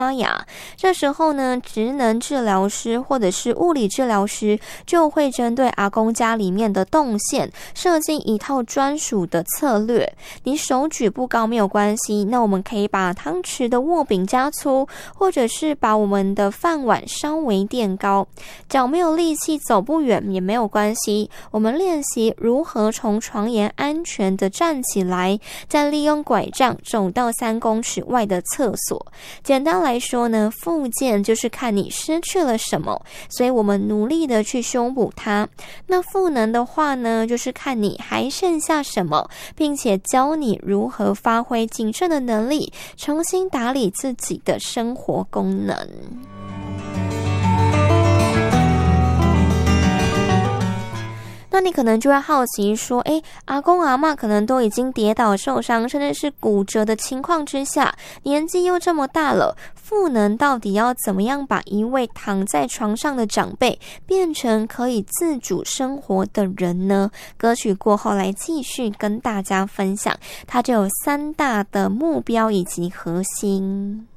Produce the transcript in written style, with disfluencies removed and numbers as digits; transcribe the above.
刷牙，这时候呢，职能治疗师或者是物理治疗师就会针对阿公家里面的动线设计一套专属的策略。你手举不高没有关系，那我们可以把汤匙的握柄加粗，或者是把我们的饭碗稍微垫高。脚没有力气走不远也没有关系，我们练习如何从床沿安全的站起来，再利用拐杖走到3公尺外的厕所。简单来说呢，复健就是看你失去了什么，所以我们努力的去修补它。那赋能的话呢，就是看你还剩下什么，并且教你如何发挥仅剩的能力，重新打理自己的生活功能。那你可能就会好奇说，阿公阿嬷可能都已经跌倒受伤，甚至是骨折的情况之下，年纪又这么大了，赋能到底要怎么样把一位躺在床上的长辈变成可以自主生活的人呢？歌曲过后来继续跟大家分享，它就有3大的目标以及核心。